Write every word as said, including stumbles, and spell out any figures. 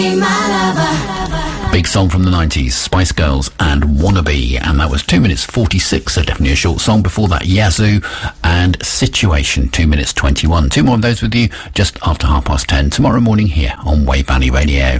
Big song from the nineties, Spice Girls and Wannabe, and that was two minutes forty-six, so definitely a short song. Before that, Yazoo and Situation, two minutes twenty-one. Two more of those with you just after half past ten tomorrow morning here on Wave Valley Radio.